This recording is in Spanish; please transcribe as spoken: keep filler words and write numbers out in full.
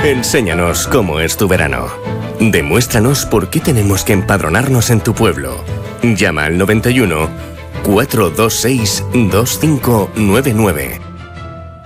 Enséñanos cómo es tu verano. Demuéstranos por qué tenemos que empadronarnos en tu pueblo. Llama al noventa y uno, cuatrocientos veintiséis, veinticinco noventa y nueve.